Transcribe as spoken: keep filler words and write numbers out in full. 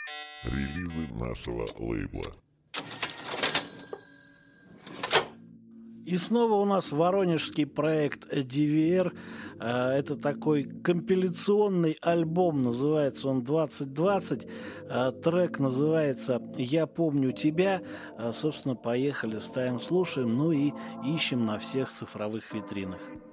Релизы нашего лейбла. И снова у нас воронежский проект ди ви ар. Это такой компиляционный альбом, называется он двадцать двадцать. Трек называется «Я помню тебя». Собственно, поехали, ставим, слушаем, ну и ищем на всех цифровых витринах.